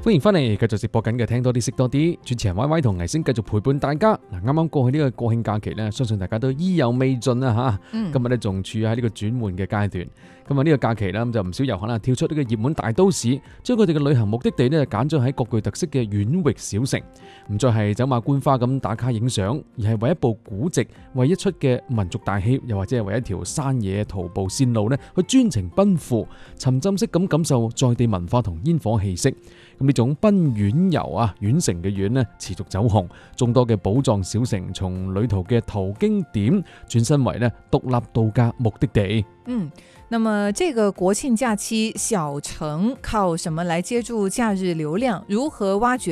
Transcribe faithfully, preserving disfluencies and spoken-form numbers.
歡迎翻嚟，繼續直播緊嘅聽多啲識多啲，主持人 Y Y 同倪星繼續陪伴大家。嗱，啱啱過去呢個國慶假期咧，相信大家都意猶未盡啊吓。嗯、今日咧仲處喺呢個轉換嘅階段。今日呢個假期咧，咁就唔少遊客啦跳出呢個熱門大都市，將佢哋嘅旅行目的地咧揀咗喺各具特色嘅縣域小城，唔再係走馬觀花咁打卡影相，而係為一部古蹟、為一出嘅民族大戲，又或者係為一條山野徒步線路咧去專程奔赴，沉浸式咁感受在地文化同煙火氣息。咁呢種奔縣遊啊，縣城嘅縣呢持續走紅，眾多嘅寶藏小城從旅途嘅途經點轉身為呢獨立度假目的地。 嗯，那麼這個國慶假期小城靠什麼來接住假日流量？如何挖掘